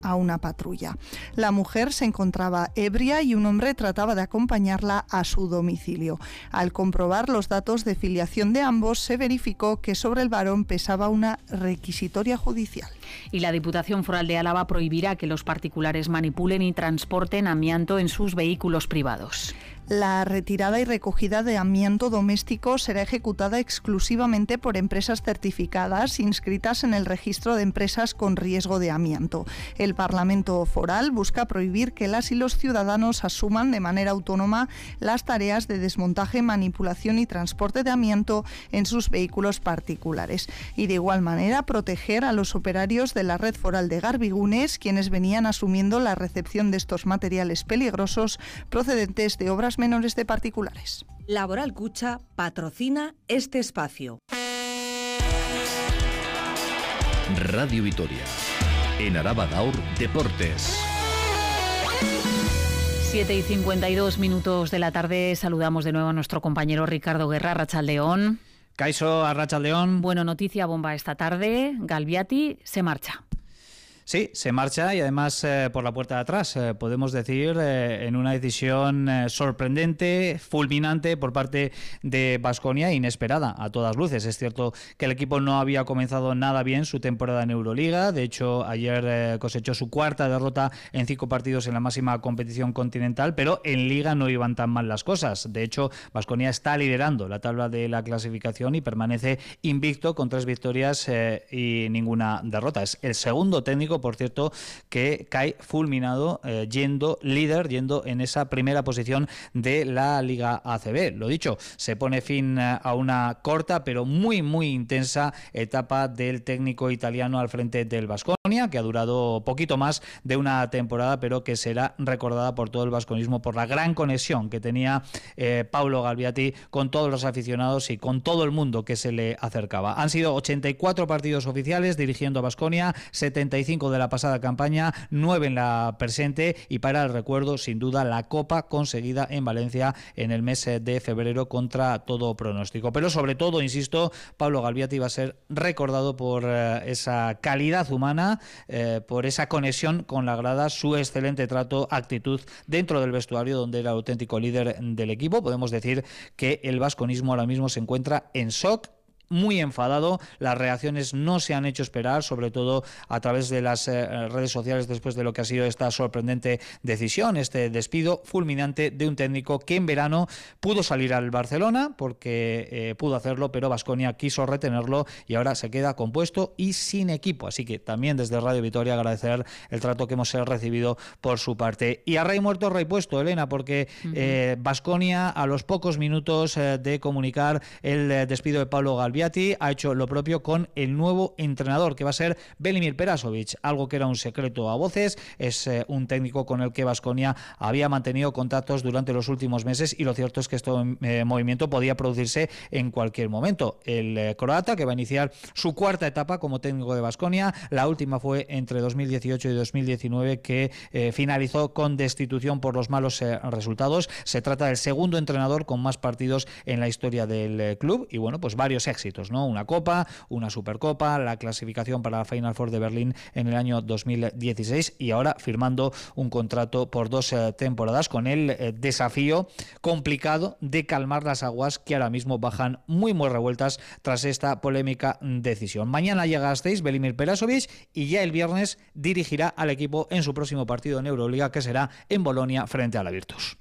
a una patrulla. La mujer se encontraba ebria y un hombre trataba de acompañarla a su domicilio. Al comprobar los datos de filiación de ambos, se verificó que sobre el varón pesaba una requisitoria judicial. Y la Diputación Foral de Álava prohibirá que los particulares manipulen y transporten amianto en sus vehículos privados. La retirada y recogida de amianto doméstico será ejecutada exclusivamente por empresas certificadas inscritas en el registro de empresas con riesgo de amianto. El Parlamento Foral busca prohibir que las y los ciudadanos asuman de manera autónoma las tareas de desmontaje, manipulación y transporte de amianto en sus vehículos particulares. Y de igual manera proteger a los operarios de la red foral de Garbigunes, quienes venían asumiendo la recepción de estos materiales peligrosos procedentes de obras menores de particulares. Laboral Cucha patrocina este espacio. Radio Vitoria. En Araba Gaur Deportes. 7:52 de la tarde. Saludamos de nuevo a nuestro compañero Ricardo Guerra, Arratsaldeón. Kaixo, Arratsaldeón. Bueno, noticia bomba esta tarde. Galbiati se marcha. Sí, se marcha y además por la puerta de atrás, podemos decir, en una decisión sorprendente, fulminante por parte de Baskonia, inesperada a todas luces. Es cierto que el equipo no había comenzado nada bien su temporada en Euroliga. De hecho, ayer cosechó su cuarta derrota en 5 partidos en la máxima competición continental, pero en Liga no iban tan mal las cosas. De hecho, Baskonia está liderando la tabla de la clasificación y permanece invicto con 3 victorias y ninguna derrota. Es el segundo técnico, por cierto, que cae fulminado, yendo en esa primera posición de la Liga ACB. Lo dicho, se pone fin a una corta pero muy intensa etapa del técnico italiano al frente del Baskonia, que ha durado poquito más de una temporada, pero que será recordada por todo el baskonismo por la gran conexión que tenía Paulo Galbiati con todos los aficionados y con todo el mundo que se le acercaba. Han sido 84 partidos oficiales dirigiendo a Baskonia, 75 de la pasada campaña, 9 en la presente, y para el recuerdo, sin duda, la Copa conseguida en Valencia en el mes de febrero contra todo pronóstico. Pero sobre todo, insisto, Paulo Galbiati va a ser recordado por esa calidad humana, por esa conexión con la grada, su excelente trato, actitud dentro del vestuario, donde era el auténtico líder del equipo. Podemos decir que el baskonismo ahora mismo se encuentra en shock, muy enfadado. Las reacciones no se han hecho esperar, sobre todo a través de las redes sociales, después de lo que ha sido esta sorprendente decisión, este despido fulminante de un técnico que en verano pudo salir al Barcelona, porque pudo hacerlo, pero Baskonia quiso retenerlo y ahora se queda compuesto y sin equipo. Así que también desde Radio Vitoria agradecer el trato que hemos recibido por su parte. Y a rey muerto, rey puesto, Elena, porque Baskonia, a los pocos minutos de comunicar el despido de Paulo Galbiati, ha hecho lo propio con el nuevo entrenador, que va a ser Velimir Perasovic, algo que era un secreto a voces. Es un técnico con el que Baskonia había mantenido contactos durante los últimos meses, y lo cierto es que este movimiento podía producirse en cualquier momento. El croata, que va a iniciar su cuarta etapa como técnico de Baskonia, la última fue entre 2018 y 2019, que finalizó con destitución por los malos resultados. Se trata del segundo entrenador con más partidos en la historia del club, y bueno, pues varios éxitos, ¿no? Una Copa, una Supercopa, la clasificación para la Final Four de Berlín en el año 2016, y ahora firmando un contrato por 2 temporadas, con el desafío complicado de calmar las aguas que ahora mismo bajan muy revueltas tras esta polémica decisión. Mañana llega a Gasteiz Velimir Perasovic, y ya el viernes dirigirá al equipo en su próximo partido en Euroliga, que será en Bolonia frente a la Virtus.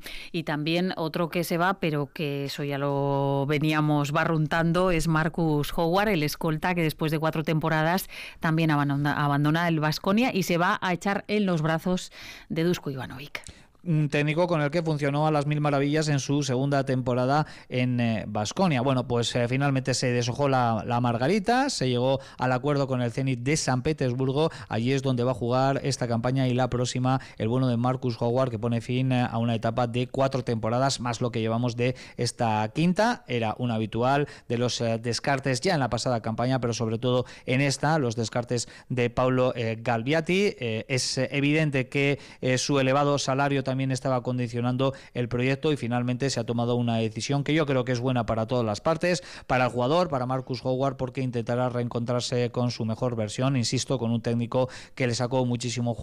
Y también otro que se va, pero que eso ya lo veníamos barruntando, es Marcus Howard, el escolta, que después de 4 temporadas también abandona el Baskonia y se va a echar en los brazos de Duško Ivanović. Un técnico con el que funcionó a las mil maravillas en su segunda temporada en Baskonia. Bueno, pues finalmente se deshojó la margarita, se llegó al acuerdo con el Zenit de San Petersburgo. Allí es donde va a jugar esta campaña y la próxima el bueno de Marcus Howard, que pone fin a una etapa de 4 temporadas, más lo que llevamos de esta quinta. Era un habitual de los descartes ya en la pasada campaña, pero sobre todo en esta, los descartes de Paulo Galbiati. Es evidente que su elevado salario también estaba condicionando el proyecto y finalmente se ha tomado una decisión que yo creo que es buena para todas las partes, para el jugador, para Marcus Howard, porque intentará reencontrarse con su mejor versión, insisto, con un técnico que le sacó muchísimo